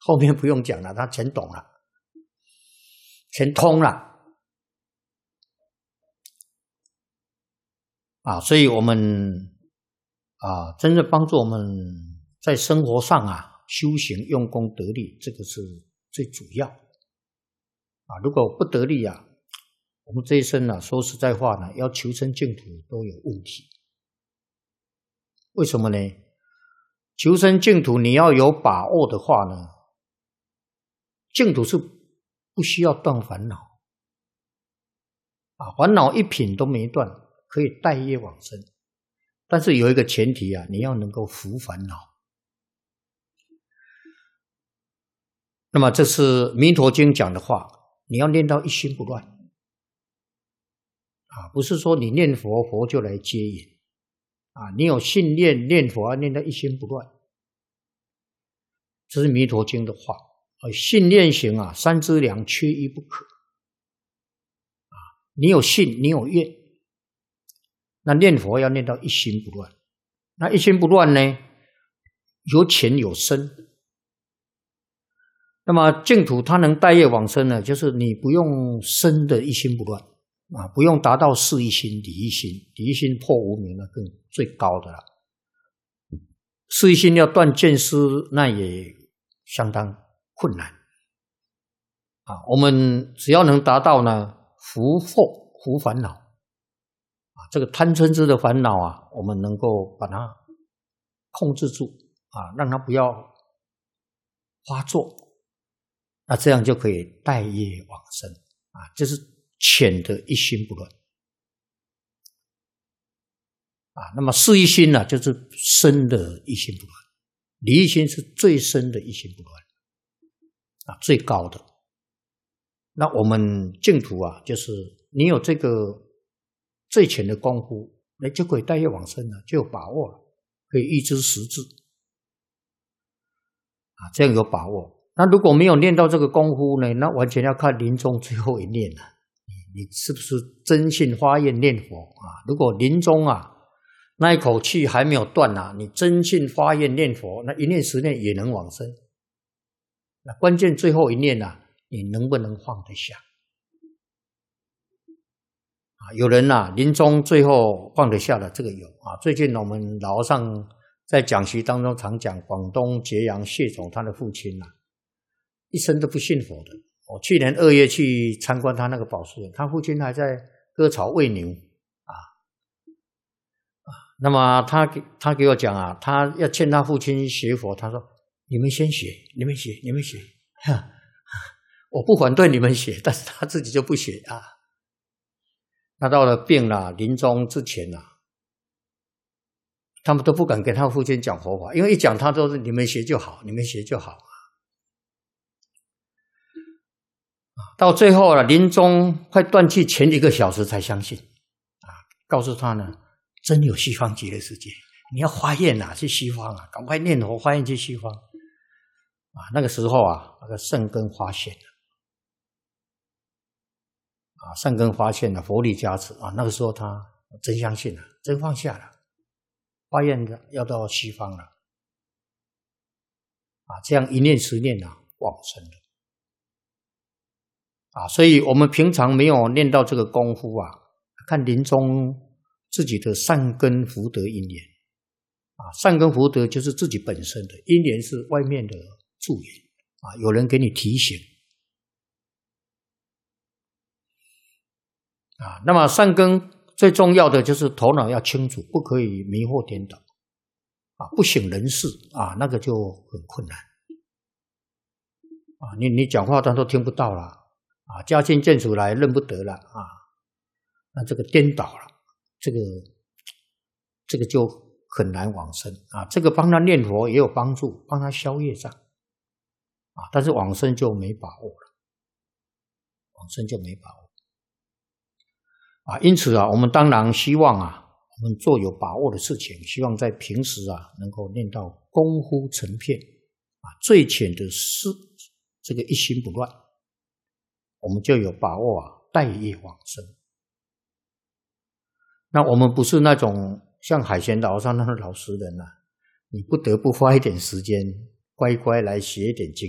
后面不用讲了，他全懂了，全通了。所以我们真正帮助我们在生活上修行用功得力，这个是最主要。如果不得力我们这一生说实在话要求生净土都有问题。为什么呢？求生净土你要有把握的话呢，净土是不需要断烦恼烦恼一品都没断，可以带业往生。但是有一个前提你要能够伏烦恼。那么这是弥陀经讲的话，你要念到一心不乱不是说你念佛，佛就来接引你有信念，念佛要念到一心不乱。这是弥陀经的话。信念行三资粮缺一不可你有信，你有愿，那念佛要念到一心不乱。那一心不乱呢，有浅有深。那么净土它能带业往生呢，就是你不用深的一心不乱不用达到事一心、理一心。理一心破无明更最高的了。事一心要断见思，那也相当困难我们只要能达到呢伏烦恼这个贪嗔痴的烦恼我们能够把它控制住让它不要发作，那这样就可以带业往生这是浅的一心不乱那么事一心呢，就是深的一心不乱。理一心是最深的一心不乱最高的。那我们净土就是你有这个最浅的功夫，就可以带业往生了，就有把握了，可以预知时至这样有把握。那如果没有练到这个功夫呢，那完全要看临终最后一念了，你是不是真信发愿念佛如果临终那一口气还没有断你真信发愿念佛，那一念十念也能往生。那关键最后一念你能不能放得下有人临终最后放得下的，这个有最近我们老和尚在讲习当中常讲，广东揭阳谢总他的父亲一生都不信佛的。我去年2月去参观他那个宝树园，他父亲还在割草喂牛那么他给我讲他要劝他父亲学佛，他说你们先学，你们学我不反对你们学，但是他自己就不学他到了病了，临终之前他们都不敢跟他父亲讲佛法，因为一讲他都是你们学就好，你们学就好到最后临终快断气前1个小时才相信告诉他呢，真有西方极乐世界，你要发愿去西方赶快念佛发愿去西方那个时候那个善根发现了善根发现了，佛力加持那个时候他真相信了，真放下了，发愿要到西方了这样一念十念往生了所以我们平常没有念到这个功夫看临终自己的善根福德因缘善根福德就是自己本身的，因缘是外面的助缘有人给你提醒那么善根最重要的就是头脑要清楚，不可以迷惑颠倒不省人事那个就很困难你讲话他都听不到了家亲眷属来认不得了那这个颠倒了，这个就很难往生这个帮他念佛也有帮助，帮他消业障但是往生就没把握了，往生就没把握因此我们当然希望我们做有把握的事情，希望在平时能够念到功夫成片最浅的是这个一心不乱，我们就有把握带业往生。那我们不是那种像海贤老和尚那种老实人你不得不花一点时间乖乖来学一点经